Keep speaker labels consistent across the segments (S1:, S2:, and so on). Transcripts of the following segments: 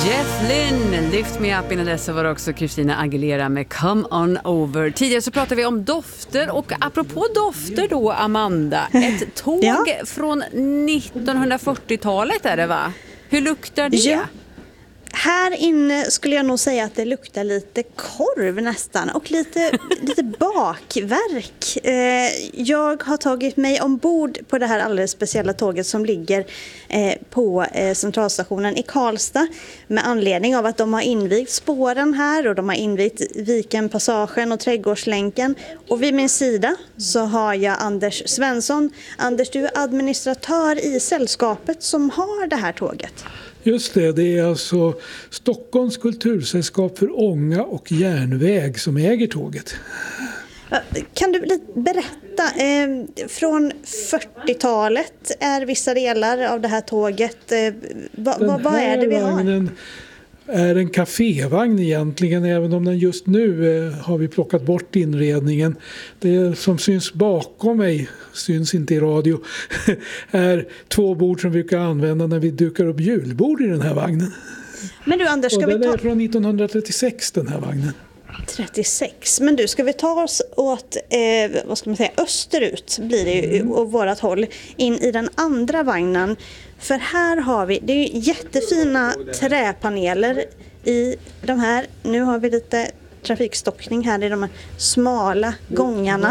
S1: Jeff Lynne, Lift Me Up. Innan dess var också Christina Aguilera med Come On Over. Tidigare så pratade vi om dofter, och apropå dofter då, Amanda, ett tåg från 1940-talet är det, va? Hur luktar det?
S2: Ja. Här inne skulle jag nog säga att det luktar lite korv nästan, och lite bakverk. Jag har tagit mig ombord på det här alldeles speciella tåget som ligger på centralstationen i Karlstad, med anledning av att de har invigt spåren här, och de har invigt Vikenpassagen och Trädgårdslänken. Och vid min sida så har jag Anders Svensson. Anders, du är administratör i sällskapet som har det här tåget.
S3: Just det, det är alltså Stockholms kultursällskap för ånga och järnväg som äger tåget.
S2: Kan du berätta, från 40-talet är vissa delar av det här tåget, vad är det vi har?
S3: Vagnen är en kafévagn egentligen, även om den just nu har vi plockat bort inredningen. Det som syns bakom mig, syns inte i radio, är 2 bord som vi brukar använda när vi dukar upp julbord i den här vagnen.
S2: Men du Anders, ska
S3: och den
S2: vi ta...
S3: är från 1936 den här vagnen. 36,
S2: men du, ska vi ta oss åt vad ska man säga, österut blir det ju, och vårat håll, in i den andra vagnen. För här har vi, det är ju jättefina träpaneler i de här. Nu har vi lite trafikstockning här i de här smala gångarna.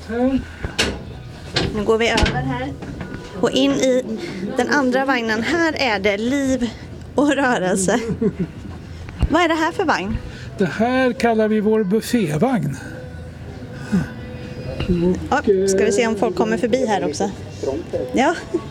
S2: Nu går vi över här och in i den andra vagnen. Här är det liv och rörelse. Vad är det här för vagn?
S3: Det här kallar vi vår buffévagn.
S2: Ska vi se om folk kommer förbi här också. Ja.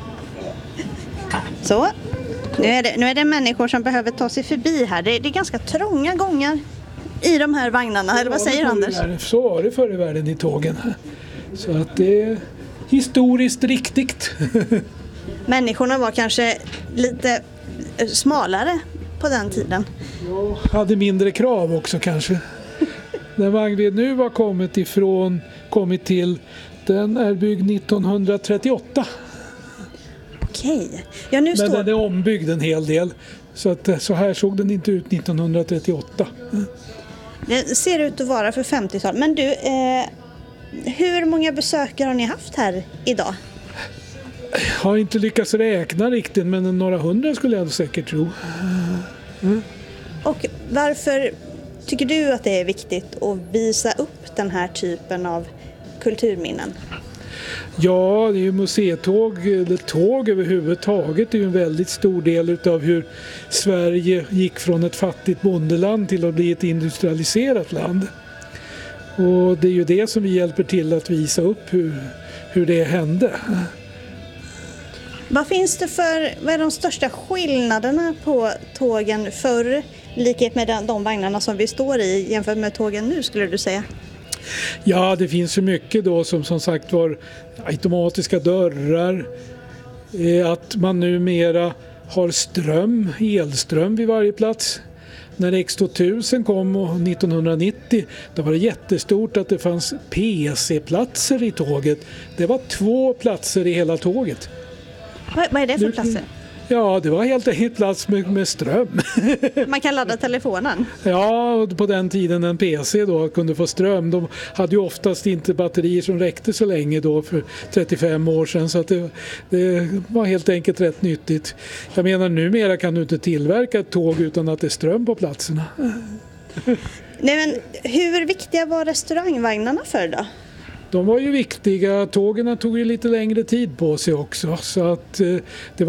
S2: Så. Nu är det människor som behöver ta sig förbi här. Det är ganska trånga gångar i de här vagnarna. Eller vad säger Anders?
S3: Så var det förr i världen i tågen. Så att det är historiskt riktigt.
S2: Människorna var kanske lite smalare på den tiden.
S3: Jag hade mindre krav också kanske. Den vagn vi nu har kommit till, den är byggd 1938.
S2: Okej. Ja, nu
S3: men den är ombyggd en hel del. Så här såg den inte ut 1938.
S2: Det ser ut att vara för 50-tal. Men du, hur många besökare har ni haft här idag?
S3: Jag har inte lyckats räkna riktigt, men några hundra skulle jag säkert tro.
S2: Och varför tycker du att det är viktigt att visa upp den här typen av kulturminnen?
S3: Ja, det är ju museitåg, eller tåg överhuvudtaget. Det är ju en väldigt stor del av hur Sverige gick från ett fattigt bondeland till att bli ett industrialiserat land. Och det är ju det som vi hjälper till att visa upp hur det hände.
S2: Vad är de största skillnaderna på tågen förr, likhet med de vagnarna som vi står i, jämfört med tågen nu, skulle du säga?
S3: Ja, det finns ju mycket då som sagt var automatiska dörrar, att man numera har elström vid varje plats. När X2000 kom 1990, då var det jättestort att det fanns PC-platser i tåget. Det var 2 platser i hela tåget.
S2: Vad är det för platser?
S3: Ja, det var helt enkelt plats med ström.
S2: Man kan ladda telefonen?
S3: Ja, på den tiden en PC då kunde få ström. De hade ju oftast inte batterier som räckte så länge då för 35 år sedan. Så att det var helt enkelt rätt nyttigt. Jag menar, numera kan du inte tillverka ett tåg utan att det är ström på platserna.
S2: Nej, men hur viktiga var restaurangvagnarna för då?
S3: De var ju viktiga. Tågen tog ju lite längre tid på sig också. Så att det